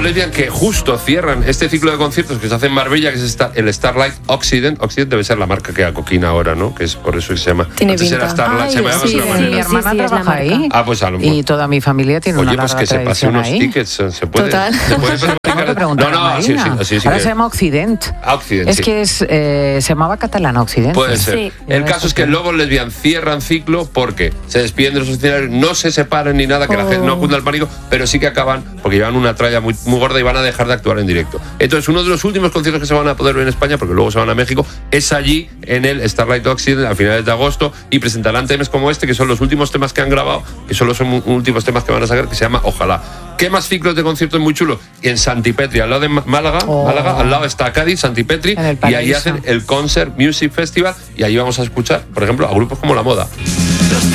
Lobo Lesbian, que justo cierran este ciclo de conciertos que se hace en Marbella, que es el Starlight Occident. Occident debe ser la marca que acoquina ahora, ¿no? Que es por eso que se llama. Tiene Antes era Starlight, se llamaba de otra manera. Mi hermana trabaja ahí. Ah, pues a lo mejor. Y toda mi familia tiene una larga pues que se pase tradición unos ahí. tickets, se puede. Total. Se puede Tengo que preguntar a Marina. Ahora se llama Occident. Occident, es sí. que se llamaba catalana Occident. Puede ser. Sí. El caso es que Lobo Lesbian cierran ciclo porque se despiden de los escenarios, no se separan ni nada, que la gente no cunda el pánico, pero sí que acaban porque llevan una tralla muy, muy gorda y van a dejar de actuar en directo. Entonces, uno de los últimos conciertos que se van a poder ver en España, porque luego se van a México, es allí en el Starlight Occident a finales de agosto, y presentarán temas como este, que son los últimos temas que han grabado, que solo son últimos temas que van a sacar, que se llama Ojalá. ¿Qué más ciclos de conciertos muy chulos? Y en Santipetri, al lado de Málaga, al lado está Cádiz, Santipetri, y ahí hacen el Concert Music Festival, y ahí vamos a escuchar, por ejemplo, a grupos como La Moda.